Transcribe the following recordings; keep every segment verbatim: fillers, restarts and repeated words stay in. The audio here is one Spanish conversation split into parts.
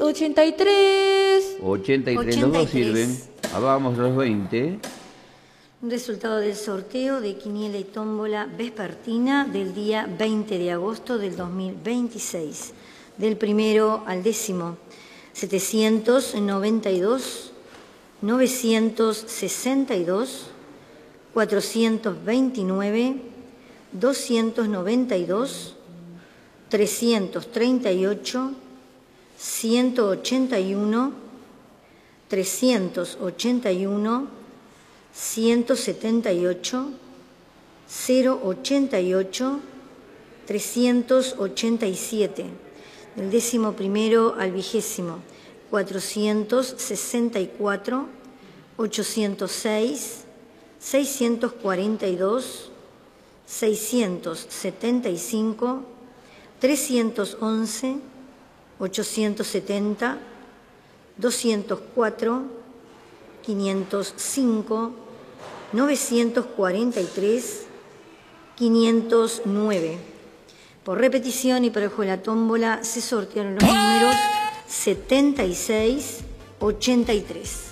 ochenta y tres. ochenta y tres, los dos sirven. Ah, vamos los veinte. Resultado del sorteo de quiniela y tómbola vespertina del día veinte de agosto del dos mil veintiséis. Del primero al décimo, setecientos noventa y dos, novecientos sesenta y dos, cuatrocientos veintinueve, doscientos noventa y dos, trescientos treinta y ocho, ciento ochenta y uno, trescientos ochenta y uno, ciento setenta y ocho, cero ochenta y ocho, trescientos ochenta y siete. Del décimo primero al vigésimo, cuatrocientos sesenta y cuatro, ochocientos seis, seiscientos cuarenta y dos, seiscientos setenta y cinco, trescientos once, ochocientos setenta, doscientos cuatro, quinientos cinco, novecientos cuarenta y tres, quinientos nueve. Por repetición y por el juego de la tómbola se sortearon los números setenta y seis, ochenta y tres.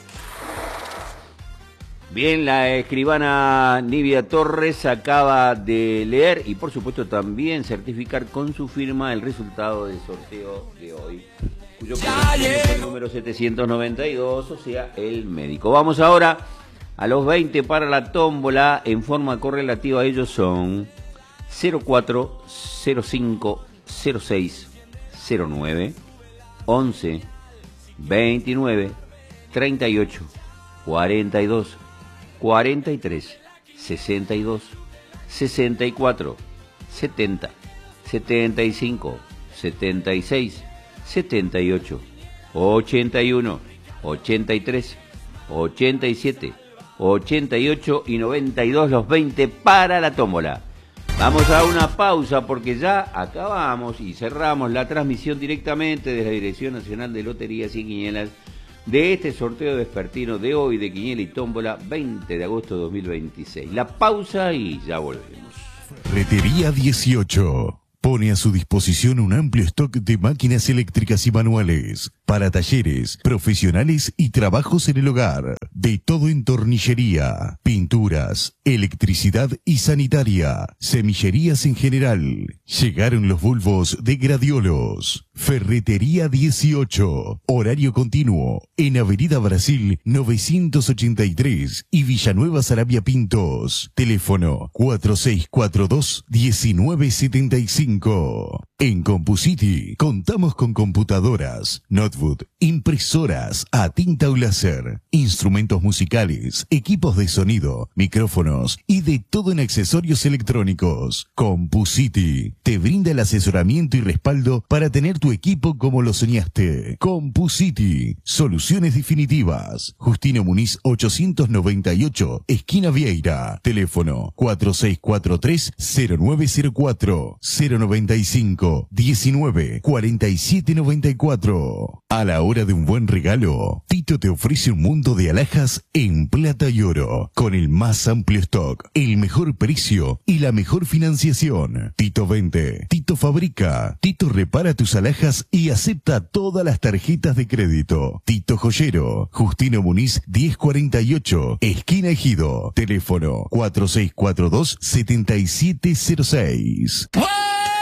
Bien, la escribana Nivia Torres acaba de leer y por supuesto también certificar con su firma el resultado del sorteo de hoy, cuyo es el número setecientos noventa y dos, o sea, el médico. Vamos ahora a los veinte para la tómbola. En forma correlativa ellos son cero cuatro, cero cinco, cero seis, cero nueve, once, veintinueve, treinta y ocho, cuarenta y dos, cuarenta y tres, sesenta y dos, sesenta y cuatro, setenta, setenta y cinco, setenta y seis, setenta y ocho, ochenta y uno, ochenta y tres, ochenta y siete, ochenta y ocho y noventa y dos, los veinte para la tómbola. Vamos a una pausa porque ya acabamos y cerramos la transmisión directamente desde la Dirección Nacional de Loterías y Quinielas de este sorteo vespertino de hoy de quiniela y tómbola veinte de agosto de dos mil veintiséis. La pausa y ya volvemos. Ferretería dieciocho pone a su disposición un amplio stock de máquinas eléctricas y manuales para talleres, profesionales y trabajos en el hogar. De todo en tornillería, pinturas, electricidad y sanitaria, semillerías en general. Llegaron los bulbos de Gradiolos. Ferretería dieciocho, horario continuo, en Avenida Brasil novecientos ochenta y tres y Villanueva Sarabia Pintos. Teléfono cuatro seis cuatro dos, uno nueve siete cinco. En CompuCity contamos con computadoras, notebook, impresoras a tinta o láser, instrumentos musicales, equipos de sonido, micrófonos y de todo en accesorios electrónicos. CompuCity te brinda el asesoramiento y respaldo para tener tu equipo como lo soñaste. CompuCity, soluciones definitivas. Justino Muniz ochocientos noventa y ocho, esquina Vieira. Teléfono cuatro seis cuatro tres, cero nueve cero cuatro, cero noventa y cinco, diecinueve, cuarenta y siete noventa y cuatro. A la hora de un buen regalo, Tito te ofrece un mundo de alhajas en plata y oro, con el más amplio stock, el mejor precio y la mejor financiación. Tito vende, Tito fabrica, Tito repara tus alhajas y acepta todas las tarjetas de crédito. Tito Joyero, Justino Muniz diez cuarenta y ocho, esquina Ejido. Teléfono cuatro seis cuatro dos, siete siete cero seis.